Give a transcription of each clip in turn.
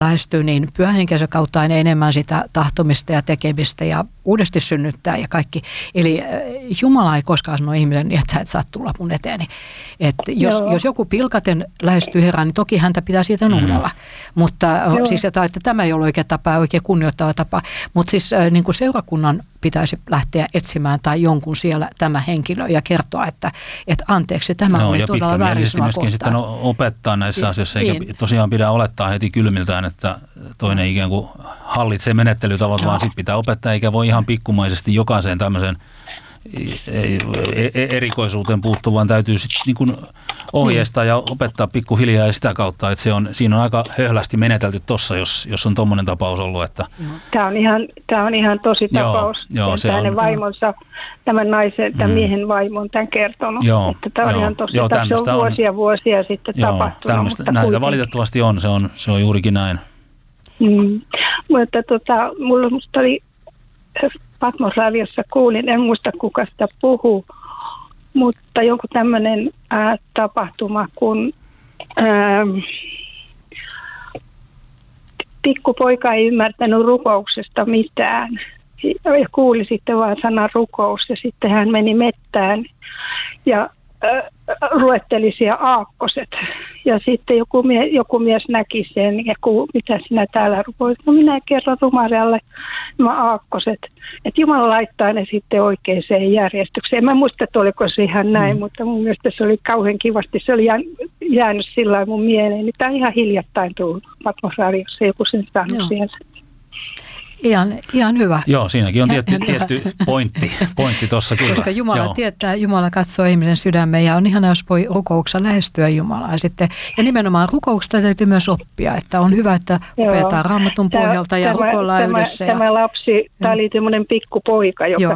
lähestyy, niin Pyhän Henkensä kautta aina enemmän sitä tahtomista ja tekemistä ja uudesti synnyttää ja kaikki. Eli Jumala ei koskaan sano ihmisen, niin että sä et saa tulla mun eteeni. Että jos joku pilkaten lähestyy Herran, niin toki häntä pitää siitä nuhdella. Mutta siis että tämä ei ole oikea tapa, oikein kunnioittava tapa. Mutta siis niin kuin seurakunnan pitäisi lähteä etsimään tai jonkun siellä tämä henkilö ja kertoa, että anteeksi, tämä oli todella väärin sinua kohtaan. Myöskin sitten opettaa näissä asioissa, eikä tosiaan pidä olettaa heti kylmiltään, että toinen ikään kuin hallitsee menettelytavat, vaan sitten pitää opettaa, eikä voi ihan pikkumaisesti jokaiseen tämmöiseen erikoisuuteen puuttua, vaan täytyy sitten niin kuin ohjeistaa ja opettaa pikkuhiljaa ja sitä kautta, että siinä on aika höhlästi menetelty tuossa, jos on tommoinen tapaus ollut. Että Tämä on ihan tosi tapaus. Joo, se hänen vaimonsa, tämän naisen, tämän miehen vaimon tämän kertonut. Että tämä on ihan tosi, se on vuosia sitten tapahtunut. Näitä valitettavasti on, se on juurikin näin. Mutta musta oli Patmos-radiossa kuulin, en muista kuka sitä puhuu, mutta joku tämmöinen tapahtuma, kun pikkupoika ei ymmärtänyt rukouksesta mitään ja kuuli sitten vaan sanan rukous ja sitten hän meni mettään ja luetteli siellä aakkoset. Ja sitten joku mies näki sen ja mitä sinä täällä rukoilet. No minä kerron Rumarialle nämä aakkoset. Että Jumala laittaa ne sitten oikeaan järjestykseen. En mä muista, että oliko se ihan näin, mutta mun mielestä se oli kauhean kivasti. Se oli jäänyt sillä lailla mun mieleen. Tämä on ihan hiljattain tullut Patmos-radiossa, joku sen saanut siellä. Ihan hyvä. Joo, siinäkin on tietty pointti tuossa kyllä. Koska Jumala tietää, Jumala katsoo ihmisen sydämen ja on ihana, jos voi rukouksessa lähestyä Jumalaa. Sitten, ja nimenomaan rukouksesta täytyy myös oppia, että on hyvä, että opetaan Raamatun pohjalta ja rukoillaan yhdessä. Tämä lapsi, tämä oli semmoinen pikkupoika, joka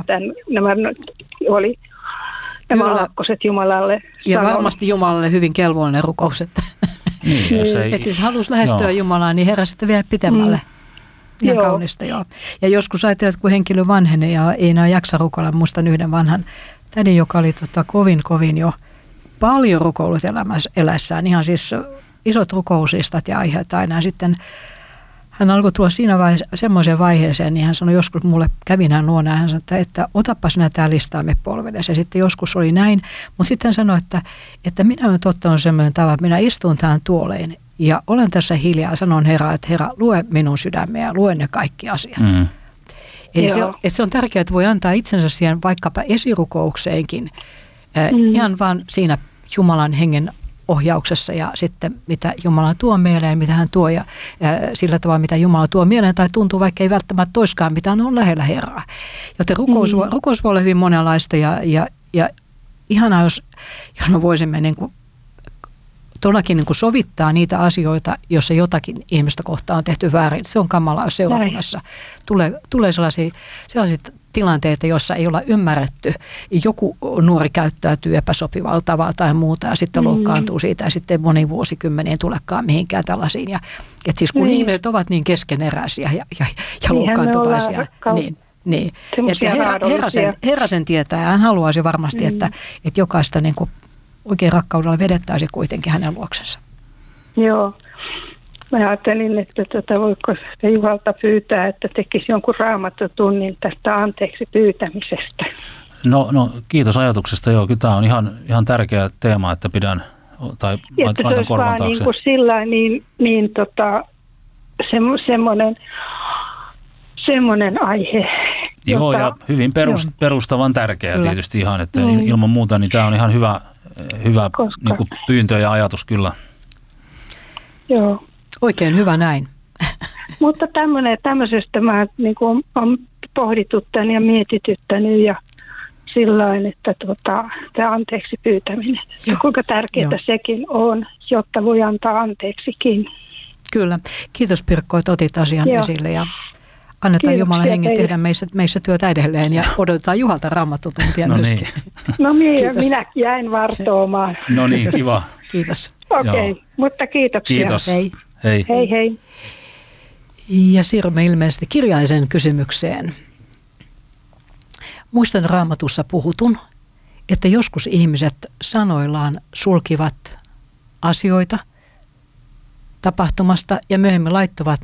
oli nämä aakkoset Jumalalle ja sanonut. Varmasti Jumalalle hyvin kelvollinen rukous. Että siis halusi lähestyä Jumalaa, niin Herra sitten vielä pitemmälle. Ihan kaunista, joo. Ja joskus ajatellaan, että kun henkilö vanhenee ja ei enää jaksa rukoilla, muistan yhden vanhan tädin, joka oli kovin jo paljon rukoillut eläessään. Ihan siis isot rukousistat ja aiheet aina. Sitten hän alkoi tulla siinä vaiheessa, semmoiseen vaiheeseen, niin hän sanoi joskus mulle, kävin hän luona ja hän sanoi, että otappa sinä tämä listaa me polvedessa. Ja sitten joskus oli näin, mutta sitten hän sanoi, että minä olen tottanut semmoinen tavan, että minä istun tähän tuoleen. Ja olen tässä hiljaa ja sanon Herra, että Herra, lue minun sydämeä ja lue ne kaikki asiat. Eli se on tärkeää, että voi antaa itsensä siihen vaikkapa esirukoukseenkin ihan vaan siinä Jumalan hengen ohjauksessa ja sitten mitä Jumala tuo mieleen, mitä hän tuo ja sillä tavalla, mitä Jumala tuo mieleen tai tuntuu, vaikka ei välttämättä toiskaan mitään, on lähellä Herraa. Joten rukous voi olla hyvin monenlaista ja ihanaa, jos me voisimme niin kuin todellakin niin kuin sovittaa niitä asioita, joissa jotakin ihmistä kohtaan on tehty väärin. Se on kamalaa, jos seurakunnassa tulee sellaisia tilanteita, joissa ei olla ymmärretty. Joku nuori käyttäytyy epäsopivalla tavalla tai muuta ja sitten loukkaantuu siitä ja sitten moni vuosikymmeniin tulekaan mihinkään tällaisiin. Ja, että siis kun ihmiset ovat niin keskeneräisiä ja loukkaantuvaisia, niin. Että Herra sen tietää ja hän haluaisi varmasti, että jokaista niin kuin oikein rakkaudella vedettäisiin kuitenkin hänen luoksensa. Joo. Mä ajattelin, että voiko se Juhalta pyytää, että tekisi jonkun raamattotunnin tästä anteeksi pyytämisestä. No kiitos ajatuksesta. Joo, kyllä tämä on ihan tärkeä teema, että pidän tai laitan korvan taakse. Niin kuin sillä semmoinen aihe. Joo, ja hyvin perustavan tärkeä tietysti ihan, että ilman muuta niin tämä on ihan hyvä niin kuin pyyntö ja ajatus kyllä. Joo. Oikein hyvä näin. Mutta tämmöisestä mä niin kuin olen pohdituttänyt ja mietityttänyt ja sillain, että tämä anteeksi pyytäminen. Ja kuinka tärkeää sekin on, jotta voi antaa anteeksikin. Kyllä. Kiitos Pirkko, että otit asian esille ja annetaan Jumalan hengen tehdä meissä työtä edelleen ja odotetaan Juhalta raamattotuntia myöskin. No niin, minä jäin vartoomaan. No niin, kiva. Kiitos. Okei, mutta kiitoksia. Kiitos. Hei. Hei. Ja siirrymme ilmeisesti kirjallisen kysymykseen. Muistan Raamatussa puhutun, että joskus ihmiset sanoillaan sulkivat asioita tapahtumasta ja myöhemmin laittoivat